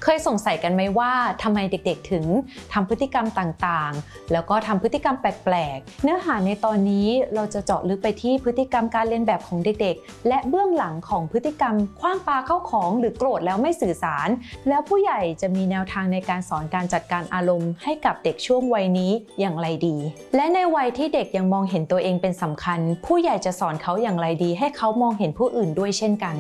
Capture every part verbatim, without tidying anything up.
เคยสงสัยกันไหมว่าทำไมเด็กๆถึงทำพฤติกรรมต่างๆแล้วก็ทำพฤติกรรมแปลกๆเนื้อหาในตอนนี้เราจะเจาะลึกไปที่พฤติกรรมการเรียนแบบของเด็กๆและเบื้องหลังของพฤติกรรมขว้างปาเข้าของหรือโกรธแล้วไม่สื่อสารแล้วผู้ใหญ่จะมีแนวทางในการสอนการจัดการอารมณ์ให้กับเด็กช่วงวัยนี้อย่างไรดีและในวัยที่เด็กยังมองเห็นตัวเองเป็นสำคัญผู้ใหญ่จะสอนเขาอย่างไรดีให้เขามองเห็นผู้อื่นด้วยเช่นกัน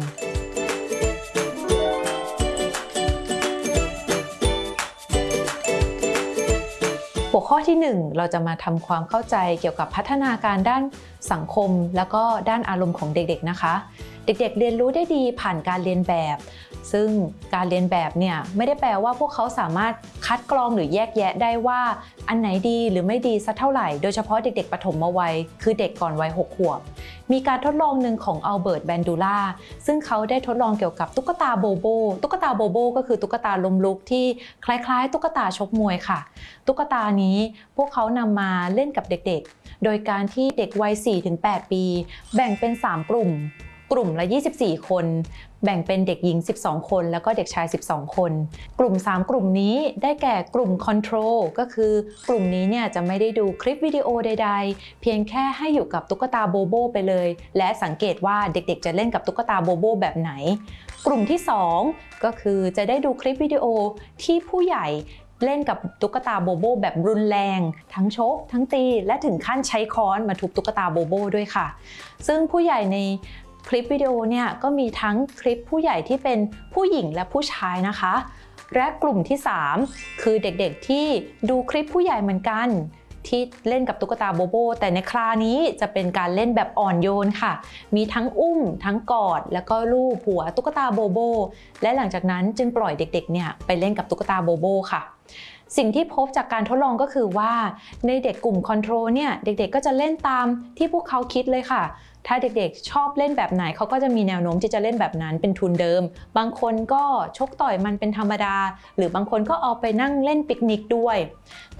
หัวข้อที่หนึ่งเราจะมาทำความเข้าใจเกี่ยวกับพัฒนาการด้านสังคมแล้วก็ด้านอารมณ์ของเด็กๆนะคะเด็กๆเรียนรู้ได้ดีผ่านการเรียนแบบซึ่งการเรียนแบบเนี่ยไม่ได้แปลว่าพวกเขาสามารถคัดกรองหรือแยกแยะได้ว่าอันไหนดีหรือไม่ดีสักเท่าไหร่โดยเฉพาะเด็กๆปฐมวัยคือเด็กก่อนวัยหกขวบมีการทดลองหนึ่งของอัลเบิร์ตแบนดูล่าซึ่งเขาได้ทดลองเกี่ยวกับตุ๊กตาโบโบตุ๊กตาโบโบก็คือตุ๊กตาล้มลุกที่คล้ายๆตุ๊กตาชกมวยค่ะตุ๊กตานี้พวกเขานำมาเล่นกับเด็กๆโดยการที่เด็กวัย สี่ถึงแปด ปีแบ่งเป็นสามกลุ่มกลุ่มละยี่สิบสี่คนแบ่งเป็นเด็กหญิงสิบสองคนแล้วก็เด็กชายสิบสองคนกลุ่มสามกลุ่มนี้ได้แก่กลุ่มคอนโทรลก็คือกลุ่มนี้เนี่ยจะไม่ได้ดูคลิปวิดีโอใดๆเพียงแค่ให้อยู่กับตุ๊กตาโบโบไปเลยและสังเกตว่าเด็กๆจะเล่นกับตุ๊กตาโบโบแบบไหนกลุ่มที่สองก็คือจะได้ดูคลิปวิดีโอที่ผู้ใหญ่เล่นกับตุ๊กตาโบโบแบบรุนแรงทั้งชกทั้งตีและถึงขั้นใช้ค้อนมาทุบตุ๊กตาโบโบด้วยค่ะซึ่งผู้ใหญ่ในคลิปวิดีโอเนี่ยก็มีทั้งคลิปผู้ใหญ่ที่เป็นผู้หญิงและผู้ชายนะคะและกลุ่มที่สามคือเด็กๆที่ดูคลิปผู้ใหญ่เหมือนกันที่เล่นกับตุ๊กตาโบโบแต่ในคราวนี้จะเป็นการเล่นแบบอ่อนโยนค่ะมีทั้งอุ้มทั้งกอดแล้วก็ลูบหัวตุ๊กตาโบโบและหลังจากนั้นจึงปล่อยเด็กๆเนี่ยไปเล่นกับตุ๊กตาโบโบค่ะสิ่งที่พบจากการทดลองก็คือว่าในเด็กกลุ่มคอนโทรลเนี่ยเด็กๆก็จะเล่นตามที่พวกเขาคิดเลยค่ะถ้าเด็กๆชอบเล่นแบบไหนเขาก็จะมีแนวโน้มที่จะเล่นแบบนั้นเป็นทุนเดิมบางคนก็ชกต่อยมันเป็นธรรมดาหรือบางคนก็เอาไปนั่งเล่นปิกนิกด้วย